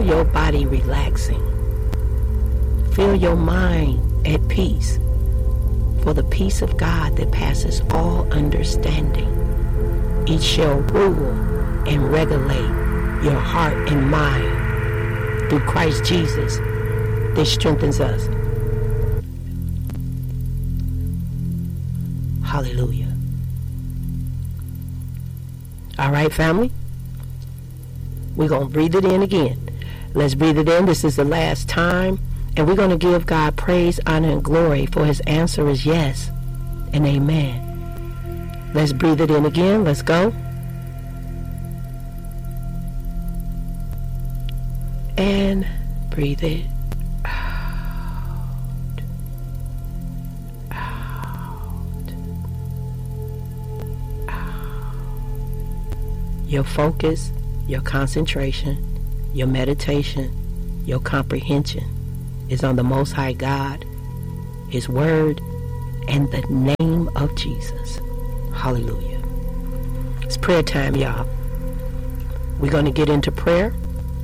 Feel your body relaxing. Feel your mind at peace. For the peace of God that passes all understanding, it shall rule and regulate your heart and mind through Christ Jesus that strengthens us. Hallelujah. All right, family. We're going to breathe it in again. Let's breathe it in. This is the last time. And we're going to give God praise, honor, and glory, for his answer is yes and amen. Let's breathe it in again. Let's go. And breathe it out. Out. Out. Your focus, your concentration, your meditation, your comprehension is on the Most High God, his word, and the name of Jesus. Hallelujah. It's prayer time, y'all. We're going to get into prayer.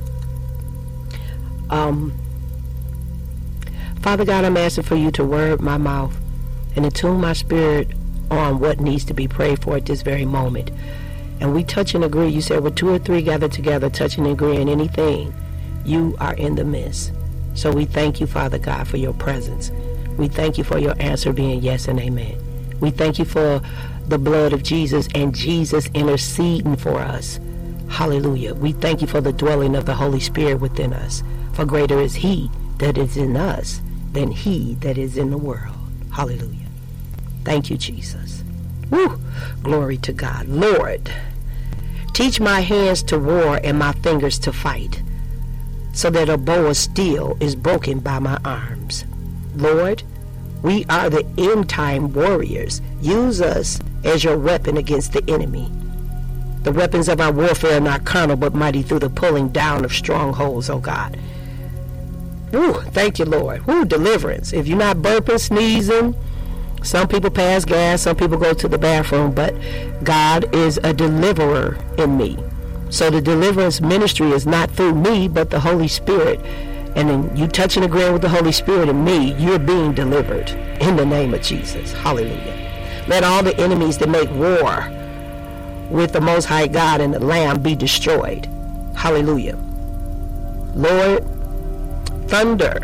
Father God, I'm asking for you to word my mouth and attune my spirit on what needs to be prayed for at this very moment. And we touch and agree. You said, with 2 or 3 gathered together, touch and agree in anything, you are in the midst. So we thank you, Father God, for your presence. We thank you for your answer being yes and amen. We thank you for the blood of Jesus and Jesus interceding for us. Hallelujah. We thank you for the dwelling of the Holy Spirit within us. For greater is he that is in us than he that is in the world. Hallelujah. Thank you, Jesus. Woo! Glory to God. Lord, teach my hands to war and my fingers to fight, so that a bow of steel is broken by my arms. Lord, we are the end-time warriors. Use us as your weapon against the enemy. The weapons of our warfare are not carnal, but mighty through the pulling down of strongholds, oh God. Woo, thank you, Lord. Woo, deliverance. If you're not burping, sneezing, some people pass gas, some people go to the bathroom, but God is a deliverer in me. So the deliverance ministry is not through me, but the Holy Spirit. And then you touch and agree with the Holy Spirit in me, you're being delivered in the name of Jesus. Hallelujah. Let all the enemies that make war with the Most High God and the Lamb be destroyed. Hallelujah. Lord, thunder,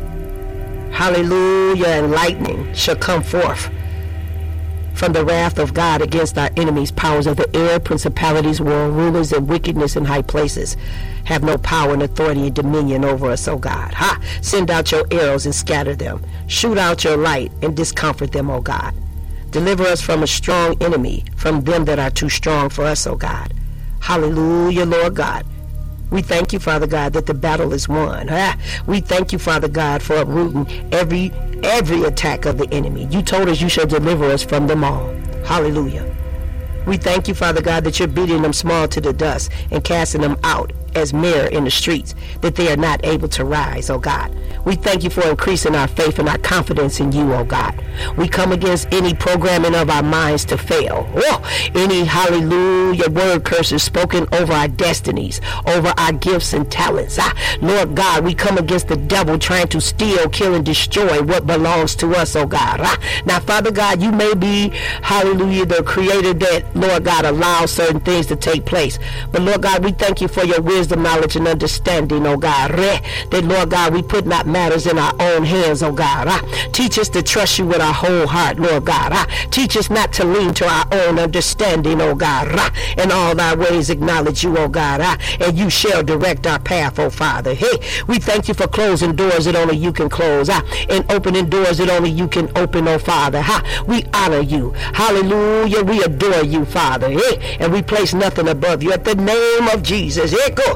hallelujah, and lightning shall come forth from the wrath of God against our enemies. Powers of the air, principalities, world rulers, and wickedness in high places have no power and authority and dominion over us, oh God. Ha! Send out your arrows and scatter them. Shoot out your light and discomfort them, oh God. Deliver us from a strong enemy, from them that are too strong for us, oh God. Hallelujah, Lord God. We thank you, Father God, that the battle is won. We thank you, Father God, for uprooting every attack of the enemy. You told us you shall deliver us from them all. Hallelujah. We thank you, Father God, that you're beating them small to the dust and casting them out as mere in the streets, that they are not able to rise, oh God. We thank you for increasing our faith and our confidence in you, oh God. We come against any programming of our minds to fail. Any, hallelujah, word curses spoken over our destinies, over our gifts and talents. Lord God, we come against the devil trying to steal, kill, and destroy what belongs to us, oh God. Now, Father God, you may be, hallelujah, the creator that, Lord God, allows certain things to take place. But, Lord God, we thank you for your wisdom, knowledge, and understanding, oh God. That, Lord God, we put not matters in our own hands, oh God. Teach us to trust you with our whole heart, Lord God. Teach us not to lean to our own understanding, oh God. In all our ways acknowledge you, oh God. And you shall direct our path, oh Father. Hey, we thank you for closing doors that only you can close, and opening doors that only you can open, oh Father. We honor you. Hallelujah. We adore you, Father. Hey, and we place nothing above you. At the name of Jesus,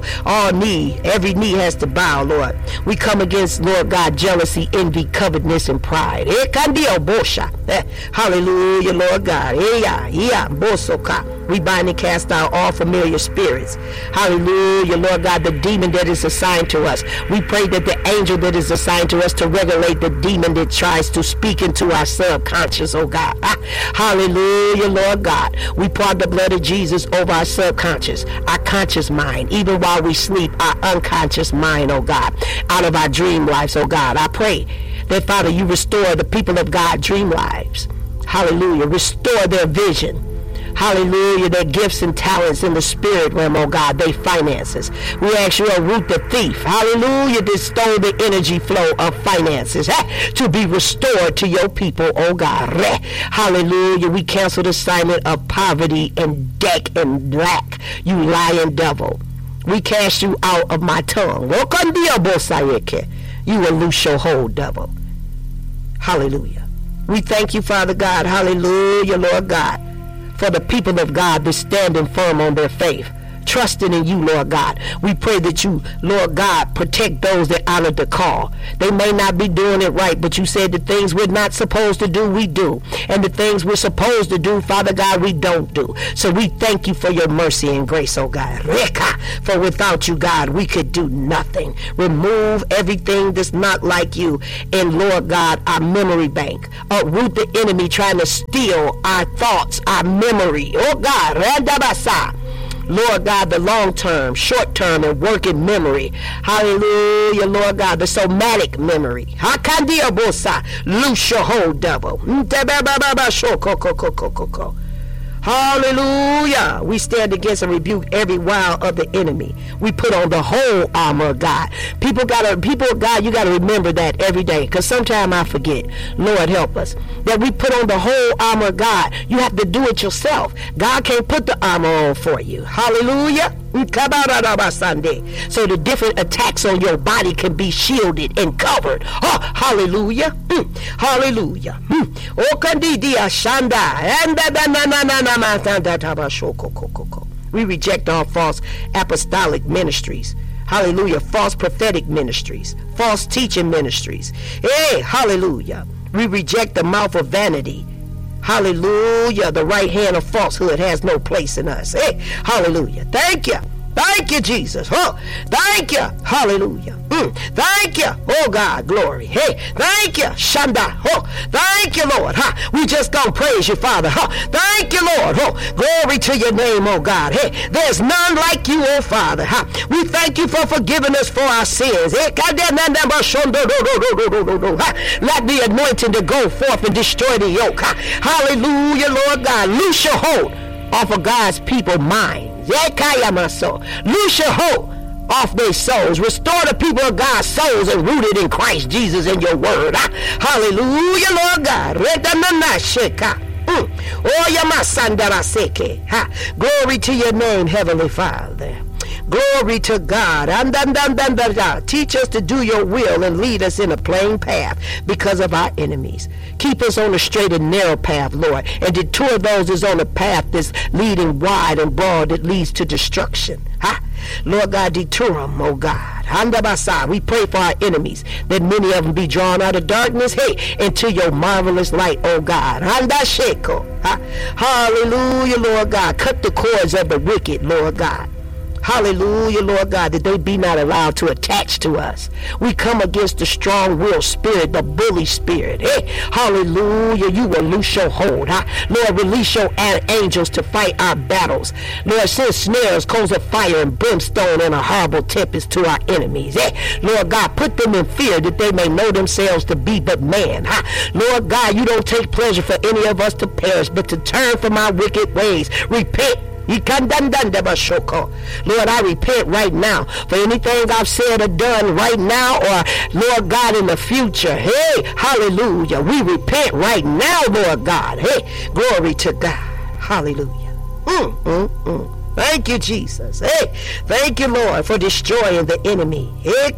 every knee has to bow, Lord. We come against, Lord God, jealousy, envy, covetousness, and pride. Hallelujah, Lord God. We bind and cast out all familiar spirits. Hallelujah, Lord God, the demon that is assigned to us. We pray that the angel that is assigned to us to regulate the demon that tries to speak into our subconscious, oh God. Hallelujah, Lord God. We pour the blood of Jesus over our subconscious, our conscious mind, even while we sleep, our unconscious mind, oh God, out of our dream lives, oh God. I pray that, Father, you restore the people of God dream lives. Hallelujah. Restore their vision. Hallelujah, their gifts and talents in the spirit realm, oh God, their finances. We ask you to root the thief, hallelujah, that stole the energy flow of finances, to be restored to your people, oh God. Hallelujah, we cancel the assignment of poverty and debt and lack, you lying devil. We cast you out of my tongue. You will loose your hold, devil. Hallelujah. We thank you, Father God, hallelujah, Lord God, for the people of God that's standing firm on their faith, trusting in you, Lord God. We pray that you, Lord God, protect those that honor the call. They may not be doing it right, but you said the things we're not supposed to do, we do. And the things we're supposed to do, Father God, we don't do. So we thank you for your mercy and grace, oh God. For without you, God, we could do nothing. Remove everything that's not like you. And Lord God, our memory bank. Uproot the enemy trying to steal our thoughts, our memory. Oh God, Randabasa. Lord God, the long-term, short-term, and working memory. Hallelujah, Lord God, the somatic memory. Hakandiabosa, loose your hold, devil. Hallelujah. We stand against and rebuke every wile of the enemy. We put on the whole armor of God. People of God, you got to remember that every day, because sometimes I forget. Lord, help us. That we put on the whole armor of God. You have to do it yourself. God can't put the armor on for you. Hallelujah. So the different attacks on your body can be shielded and covered. Oh, hallelujah. Hallelujah. We reject all false apostolic ministries. Hallelujah. False prophetic ministries. False teaching ministries. Hey, hallelujah. We reject the mouth of vanity. Hallelujah. The right hand of falsehood has no place in us. Hey, hallelujah. Thank you. Thank you, Jesus. Oh, thank you. Hallelujah. Thank you. Oh, God, glory. Hey, thank you. Shanda. Oh, thank you, Lord. We just gonna praise you, Father. Thank you, Lord. Oh, glory to your name, oh, God. Hey, there's none like you, oh, Father. We thank you for forgiving us for our sins. Let the anointing to go forth and destroy the yoke. Hallelujah, Lord God. Loose your hold off of God's people mind. Loose your hold off their souls. Restore the people of God's souls and rooted in Christ Jesus in your word. Hallelujah, Lord God. Glory to your name, Heavenly Father. Glory to God. Teach us to do your will and lead us in a plain path because of our enemies. Keep us on the straight and narrow path, Lord, and detour those that's on the path that's leading wide and broad that leads to destruction. Lord God, detour them, oh God. We pray for our enemies, that many of them be drawn out of darkness, into your marvelous light, oh God. Hallelujah, Lord God. Cut the cords of the wicked, Lord God. Hallelujah, Lord God, that they be not allowed to attach to us. We come against the strong-willed spirit, the bully spirit. Hey, hallelujah, you will loose your hold. Lord, release your angels to fight our battles. Lord, send snares, coals of fire, and brimstone, and a horrible tempest to our enemies. Hey, Lord God, put them in fear that they may know themselves to be but man. Lord God, you don't take pleasure for any of us to perish, but to turn from our wicked ways. Repent. Lord, I repent right now for anything I've said or done right now, or Lord God, in the future. Hey, hallelujah. We repent right now, Lord God. Hey, glory to God. Hallelujah. Thank you, Jesus. Hey, thank you, Lord, for destroying the enemy. Hey,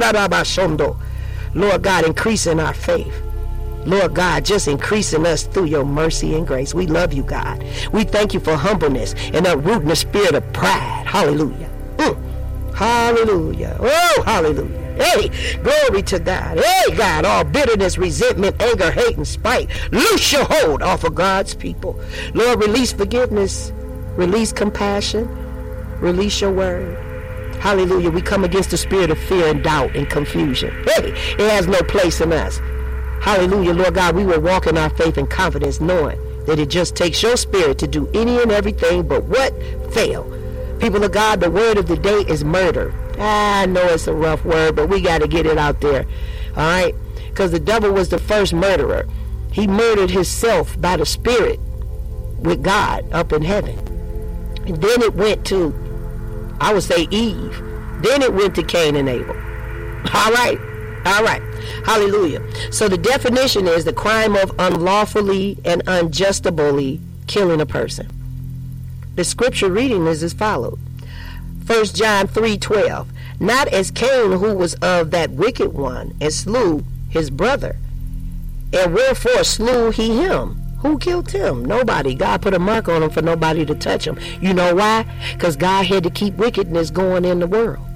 Lord God, increasing our faith. Lord God, just increasing us through your mercy and grace. We love you, God. We thank you for humbleness and uprooting the spirit of pride. Hallelujah. Hallelujah. Oh, hallelujah. Hey, glory to God. Hey, God, all bitterness, resentment, anger, hate, and spite. Loose your hold off of God's people. Lord, release forgiveness Release compassion. Release your word. Hallelujah. We come against the spirit of fear and doubt and confusion. Hey, it has no place in us. Hallelujah, Lord God, we will walk in our faith and confidence, knowing that it just takes your spirit to do any and everything but what? Fail. People of God, the word of the day is murder. I know it's a rough word, but we got to get it out there. All right? Because the devil was the first murderer. He murdered himself by the spirit with God up in heaven. And then it went to, I would say, Eve. Then it went to Cain and Abel. All right? All right. Hallelujah. So the definition is the crime of unlawfully and unjustably killing a person. The scripture reading is as follows. 1 John 3:12. Not as Cain, who was of that wicked one, and slew his brother. And wherefore slew he him? Who killed him? Nobody. God put a mark on him for nobody to touch him. You know why? Because God had to keep wickedness going in the world.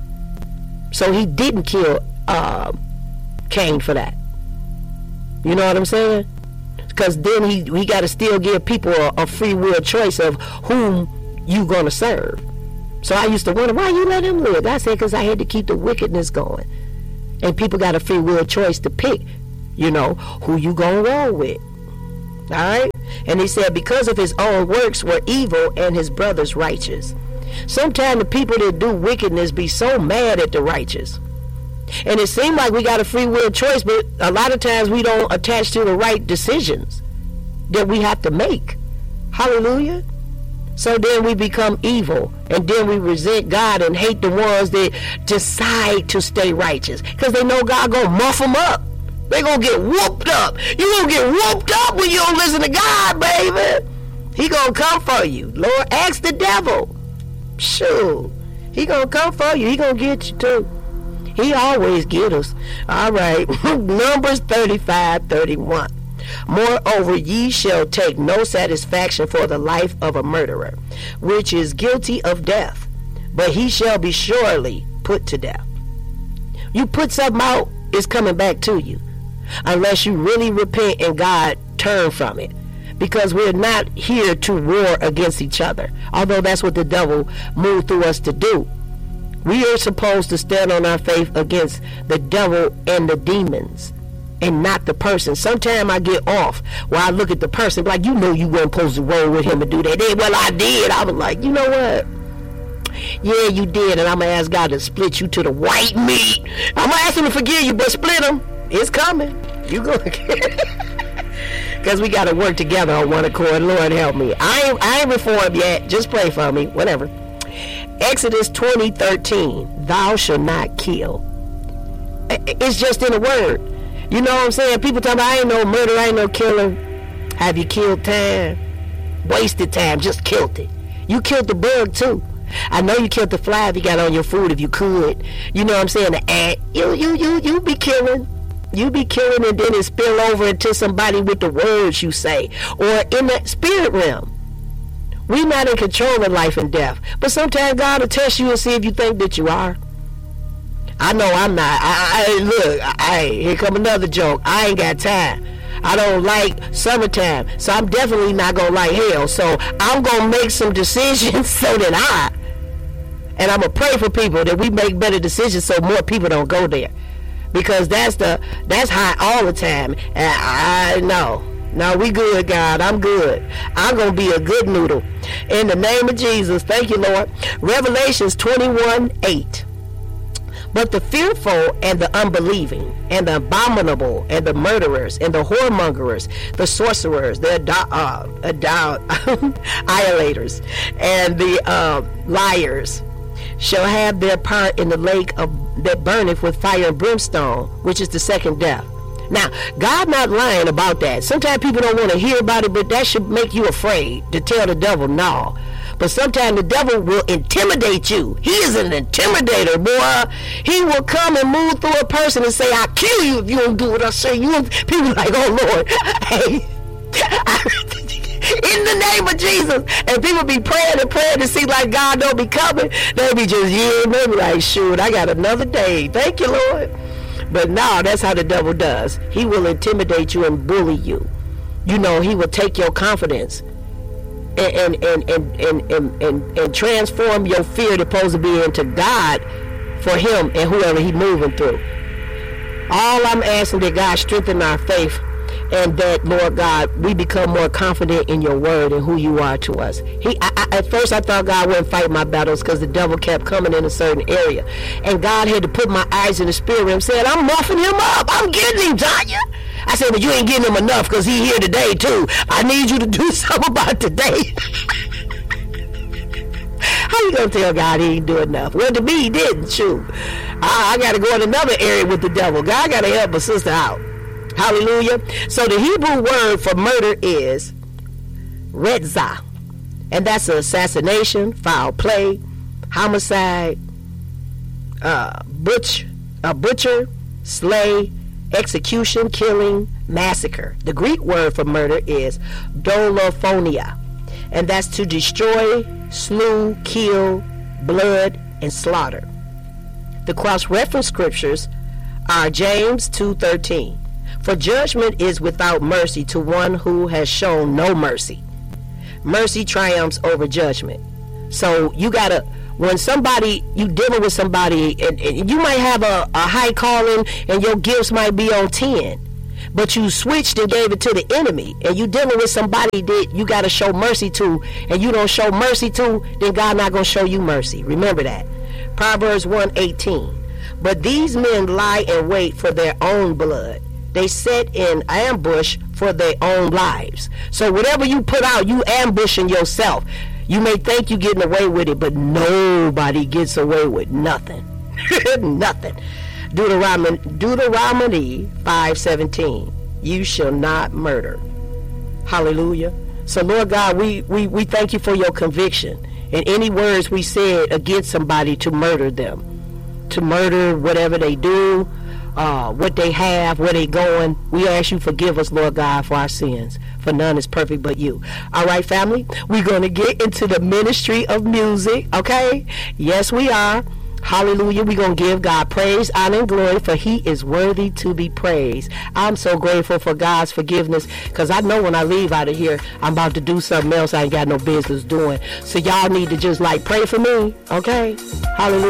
So he didn't kill Cain for that. You know what I'm saying? Because then he got to still give people a free will choice of whom you gonna serve. So I used to wonder, why you let him live? I said, because I had to keep the wickedness going. And people got a free will choice to pick, you know, who you gonna roll with. All right? And he said, because of his own works were evil and his brothers righteous. Sometimes the people that do wickedness be so mad at the righteous. And it seems like we got a free will choice, but a lot of times we don't attach to the right decisions that we have to make. Hallelujah. So then we become evil, and then we resent God and hate the ones that decide to stay righteous, because they know God gonna muff them up. They gonna get whooped up. You gonna get whooped up when you don't listen to God, baby. He gonna come for you. Lord, ask the devil. Sure, he gonna come for you. He gonna get you too. He always get us. All right. Numbers 35:31. Moreover, ye shall take no satisfaction for the life of a murderer, which is guilty of death, but he shall be surely put to death. You put something out, it's coming back to you, unless you really repent and God turn from it. Because we're not here to war against each other, although that's what the devil moved through us to do. We are supposed to stand on our faith against the devil and the demons, and not the person. Sometimes I get off where I look at the person like, you know, you weren't supposed to roll with him and do that. Well, I did. I was like, you know what? Yeah, you did, and I'm going to ask God to split you to the white meat. I'm going to ask him to forgive you, but split him. It's coming. You going to get because we got to work together on one accord. Lord, help me. I ain't reformed yet. Just pray for me. Whatever. Exodus 20:13. Thou shalt not kill. It's just in a word. You know what I'm saying? People talking about, I ain't no murder, I ain't no killer. Have you killed time? Wasted time, just killed it. You killed the bug too. I know you killed the fly if you got on your food, if you could. You know what I'm saying? The ant. You be killing. You be killing, and then it spill over into somebody with the words you say, or in the spirit realm. We not in control of life and death, but sometimes God will test you and see if you think that you are. I know I'm not. Here come another joke. I ain't got time. I don't like summertime, so I'm definitely not gonna like hell. So I'm gonna make some decisions so that and I'm gonna pray for people that we make better decisions so more people don't go there, because that's high all the time. And I know. No, we good, God. I'm good. I'm going to be a good noodle. In the name of Jesus. Thank you, Lord. Revelations 21:8. But the fearful and the unbelieving and the abominable and the murderers and the whoremongers, the sorcerers, the idolaters, and the liars shall have their part in the lake that burneth with fire and brimstone, which is the second death. Now, God not lying about that. Sometimes people don't want to hear about it, but that should make you afraid to tell the devil no. But sometimes the devil will intimidate you. He is an intimidator, boy. He will come and move through a person and say, I'll kill you if you don't do what I say. People like, oh, Lord, hey, in the name of Jesus. And people be praying and praying to see like God don't be coming. They be just, they be like, shoot, I got another day. Thank you, Lord. But no, that's how the devil does. He will intimidate you and bully you. You know, he will take your confidence and transform your fear that's supposed to be into God for him and whoever he moving through. All I'm asking that God strengthen our faith, and that, Lord God, we become more confident in your word and who you are to us. At first I thought God wouldn't fight my battles because the devil kept coming in a certain area. And God had to put my eyes in the spirit realm, said, I'm muffing him up. I'm getting him, Tanya. I said, but you ain't getting him enough because he here today too. I need you to do something about today. How you gonna tell God he ain't do enough? Well, to me, he didn't. Shoot, I got to go in another area with the devil. God got to help a sister out. Hallelujah. So the Hebrew word for murder is retzah, and that's assassination, foul play, homicide, butcher, slay, execution, killing, massacre. The Greek word for murder is dolophonia, and that's to destroy, slew, kill, blood, and slaughter. The cross-reference scriptures are James 2:13. For judgment is without mercy to one who has shown no mercy. Mercy triumphs over judgment. So you gotta, when you dealing with somebody, and you might have a high calling and your gifts might be on 10, but you switched and gave it to the enemy, and you dealing with somebody that you gotta show mercy to, and you don't show mercy to, then God not gonna show you mercy. Remember that. Proverbs 1:18. But these men lie in wait for their own blood. They set in ambush for their own lives. So whatever you put out, you ambushing yourself. You may think you're getting away with it, but nobody gets away with nothing. Nothing. Deuteronomy 5:17. You shall not murder. Hallelujah. So Lord God, we thank you for your conviction. And any words we said against somebody to murder them, to murder whatever they do, what they have, where they going, we ask you forgive us, Lord God, for our sins, for none is perfect but you. All right, family, we're going to get into the ministry of music, okay? Yes, we are. Hallelujah. We're going to give God praise, honor, and glory, for he is worthy to be praised. I'm so grateful for God's forgiveness, because I know when I leave out of here, I'm about to do something else I ain't got no business doing. So y'all need to just pray for me, okay? Hallelujah.